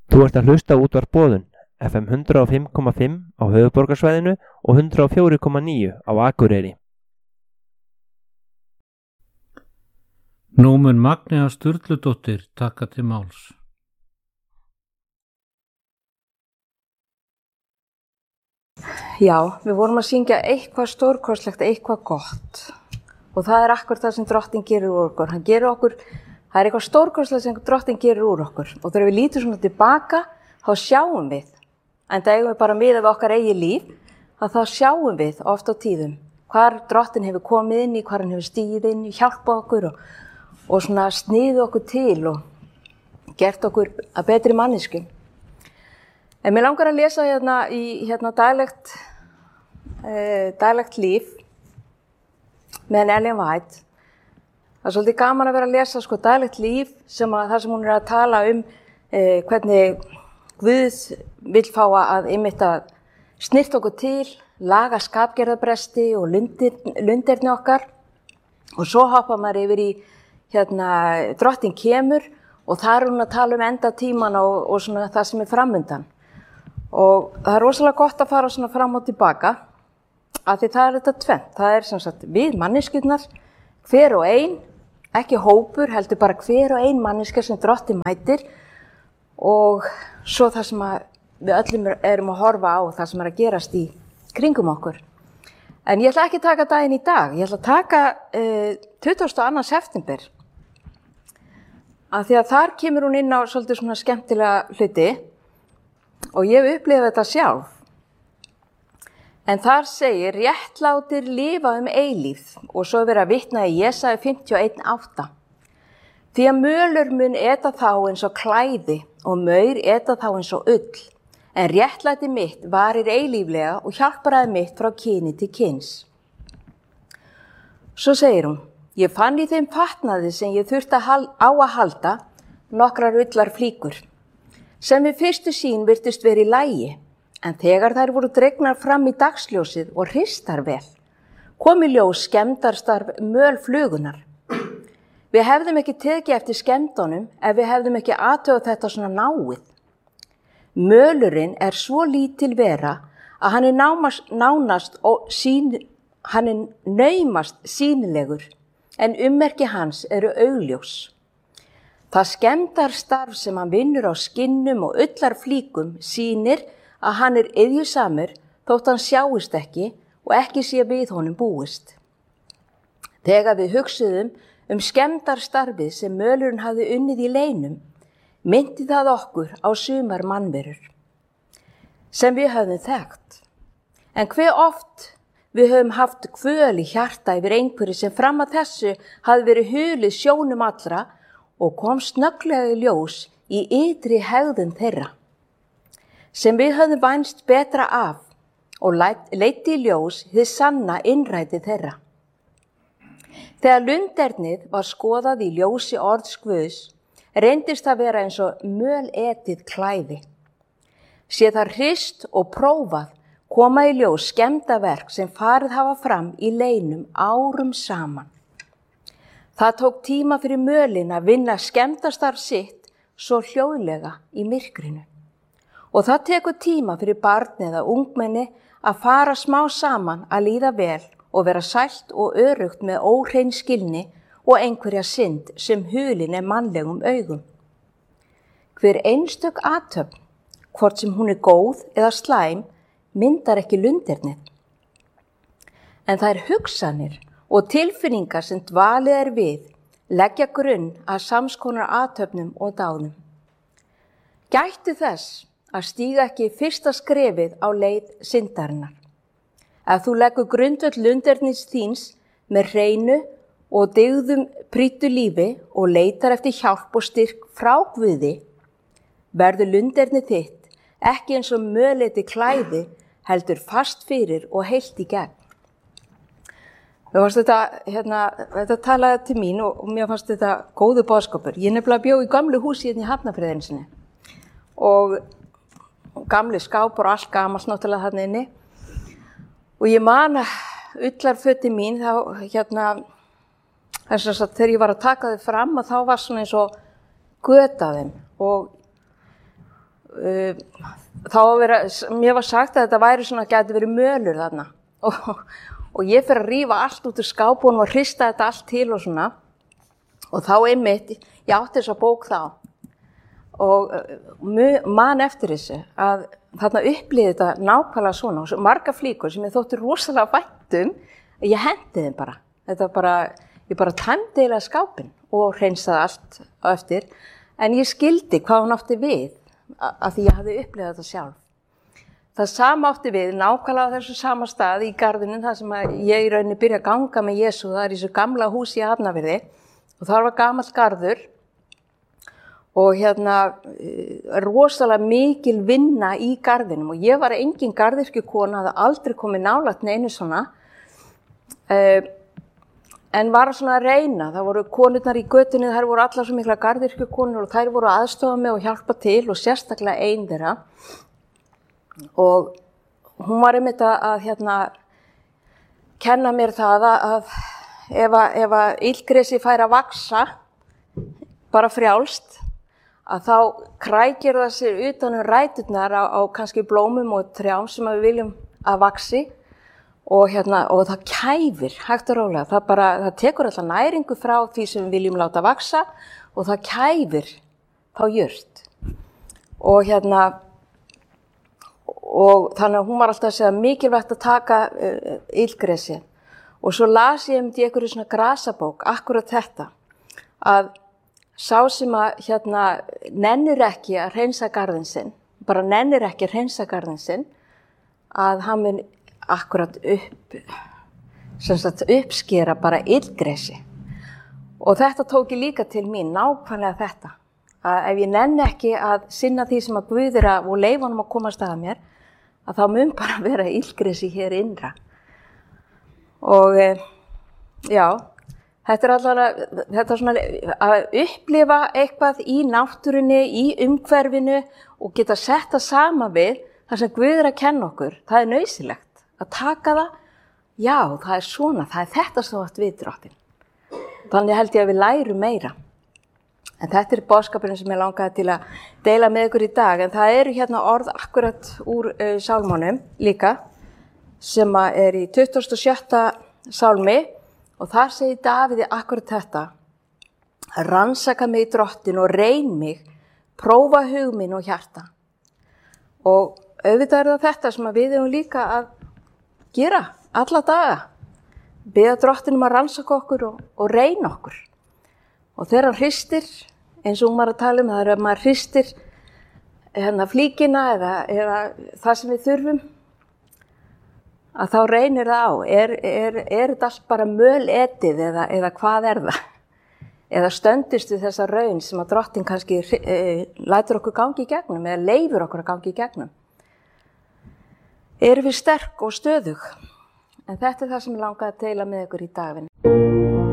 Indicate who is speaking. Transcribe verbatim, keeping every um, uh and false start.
Speaker 1: Þú ert að hlusta á útvarp Boðun, F M hundrað og fimm komma fimm á höfuðborgarsvæðinu og hundrað og fjögur komma níu á Akureyri.
Speaker 2: Nú mun Magnea Sturludóttir taka til máls.
Speaker 3: Já, við vorum að syngja eitthvað stórkostlegt, eitthvað gott. Og það er akkur það sem Drottinn gerir úr okkur. Hann gerir okkur, það er eitthvað stórkostlegt sem Drottinn gerir úr okkur. Og þegar við lítum svona tilbaka, þá sjáum við. En það eigum við bara miðað við okkar eigið líf, að þá sjáum við oft á tíðum hvar Drottinn hefur komið inn í, hvar hann hefur stigið inn í, hjálpað okkur og, og svona sniðið okkur til og gert okkur að betri manneskju. En mér langar að lesa hérna í hérna daglegt, eh, daglegt líf með Ellen White. Það er svolítið gaman að vera að lesa sko daglegt líf sem að það sem hún er að tala um eh, hvernig Guð vill fá að einmitt að snyrta okkur til, laga skapgerðarbresti og lundir, lundirni okkar. Og svo hoppa maður yfir í hérna Drottinn kemur og það er hún að tala um endatíman og, og svona það sem er framundan. Og það er rosalega gott að fara svona fram og tilbaka, af því það er þetta tvennt. Það er sem sagt við manneskjurnar, hver og ein, ekki hópur, heldur bara hver og ein manneskja sem Drottinn mætir og svo það sem við öllum erum að horfa á, það sem er að gerast í kringum okkur. En ég ætla ekki að taka daginn í dag, ég ætla að taka uh, tuttugasta og annan september, af því að þar kemur hún inn á svolítið svona skemmtilega hluti og ég hef upplifað þetta sjálf. En þar segir, réttlátir lifa um eilífð og svo er verið að vitna í Jesaja fimmtíu og eitt átta. Því að mölur mun eta þá eins og klæði og maur eta þá eins og ull, en réttlæti mitt varir eilíflega og hjálparaði mitt frá kyni til kyns. Svo segir hún, ég fann í þeim fatnaði sem ég þurfti á að halda nokkrar ullar flíkur, sem við fyrstu sín virtist verið í lagi, en þegar þær voru dregnar fram í dagsljósið og hristar vel, kom í ljós skemmdarstarf mölflugunar. Við hefðum ekki tekið eftir skemmdunum ef við hefðum ekki athugað þetta svona náið. Mölurinn er svo lítil vera að hann er námast, nánast og sín, hann er naumast sýnilegur, en ummerki hans eru augljós. Það skemmdarstarf sem hann vinnur á skinnum og ullarflíkum sýnir að hann er iðjusamur þótt hann sjáist ekki og ekki sé við honum búist. Þegar við hugsuðum um skemmdarstarfið sem mölurinn hafði unnið í leinum, myndi það okkur á sumar mannverur, sem við höfum þekkt. En hve oft við höfum haft kvöl í hjarta yfir einhverju sem fram að þessu hafði verið hulið sjónum allra og kom snögglega í ljós í ytri hegðun þeirra, sem við höfum vænst betra af og leiddi í ljós hið sanna innræti þeirra. Þegar lundernið var skoðað í ljósi orðs Guðs, reyndist það vera eins og möletið klæði. Sé það hrist og prófað koma í ljós skemmdaverk sem farið hafa fram í leinum árum saman. Það tók tíma fyrir mölin að vinna skemmdastarf sitt svo hljóðlega í myrkrinu. Og það tekur tíma fyrir barn eða ungmenni að fara smá saman að líða vel og vera sælt og örugt með óhrein skilni og einhverja synd sem hulin er mannlegum augum. Hver einstök athöfn, hvort sem hún er góð eða slæm, myndar ekki lundernið. En það er hugsanir og tilfinningar sem dvalið er við, leggja grunn að samskonar athöfnum og dáðum. Gættu þess að stíga ekki fyrsta skrefið á leið syndarinnar. Ef þú leggur grundvöll lundernis þíns með hreinu og dygðum prýddu lífi og leitar eftir hjálp og styrk frá Guði, verður lunderni þitt ekki eins og möleti klæði heldur fast fyrir og heilt í gegn. Mér fannst þetta, hérna, þetta talaði til mín og, og mér fannst þetta góðu boðskapur. Ég nefnilega bjó í gamlu húsi hérna í Hafnarfirði sinni og, og gamli skápur og allt gamalt náttúrulega þarna inni. Og ég man að ullarfötin mín, þá, hérna, þess að þegar ég var að taka þau fram, að þá var svona eins og göt af þeim. Og uh, þá vera, mér var sagt að þetta væri svona, gæti verið mölur þarna og, og ég fyrir að rífa allt út úr skápunum og hrista þetta allt til og svona og þá einmitt, ég átti þessa bók þá og uh, man eftir þessu að þarna upplýði þetta nákvæmlega svona og marga flíkur sem ég þótti rosalega væntum, ég hendi þeim bara, þetta bara, ég bara tæmdi eiginlega skápinn og hreinsaði allt á eftir, en ég skildi hvað hún átti við af því ég hafði upplifað þetta sjálf. Það sama átti við nákvæmlega á þessu sama stað í garðinum þar sem ég í rauninni byrja að ganga með Jesú, það er í þessu gamla húsi í Hafnarfirði og þar var gamall garður og hérna rosalega mikil vinna í garðinum og ég var engin garðyrkjukona, hafði aldrei komið nálægt neinu svona uh, en var svona að reyna. Það voru konurnar í götunni, þær voru allar svo mikla garðyrkjukonur og þær voru að aðstofa mig og hjálpa til og sérstaklega ein þeirra og hún var einmitt að, að hérna kenna mér það að ef að, ef að illgresi fær að vaxa bara frjálst að þá krækir það sér utan um ræturnar á, á kannski blómum og trjám sem við viljum að vaxi og, hérna, og það kæfir hægt og rólega. Það, bara, það tekur alltaf næringu frá því sem við viljum láta vaxa og það kæfir þá jurt. Og, hérna, og þannig að hún var alltaf að segja mikilvægt að taka uh, illgresi. Og svo las ég um í einhverju svona grasabók, akkurat þetta, að sá sem að hérna nennir ekki að hreinsa garðinn sinn, bara nennir ekki að hreinsa garðinn sinn, að hann mun akkurat upp, sem sagt uppskera bara illgresi. Og þetta tók ég líka til mín, nákvæmlega þetta, að ef ég nenni ekki að sinna því sem að Guð er að og leyfa honum að komast að mér, að þá mun bara vera illgresi hér innra. Og já, þetta er allavega, þetta er svona að upplifa eitthvað í náttúrunni, í umhverfinu og geta sett það sama við það sem Guð er að kenna okkur. Það er nauðsynlegt að taka það, já, það er svona, það er þetta sem þú átt við, Drottinn. Þannig held ég að við lærum meira. En þetta er boðskapurinn sem ég langaði til að deila með ykkur í dag, en það eru hérna orð akkurat úr uh, sálmónum líka, sem er í tuttugasta og sjötta sálmi og þar segir Dávíð akkurat þetta: rannsaka mig, Drottinn, og reyn mig, prófa hug minn og hjarta. Og auðvitað er það þetta sem við hefum líka að gera alla daga, biðja Drottinn um að rannsaka okkur og, og reyna okkur. Og þegar hann hristir, eins og hún var að tala um, það er að maður hristir hérna flíkina eða, eða það sem við þurfum, að þá reynir það á, er, er, er þetta allt bara möletið eða, eða hvað er það? Eða stöndist við þessa raun sem að Drottinn kannski e, lætur okkur gangi í gegnum eða leyfir okkur að gangi í gegnum. Erum við sterk og stöðug? En þetta er það sem ég langaði að deila með ykkur í daginn.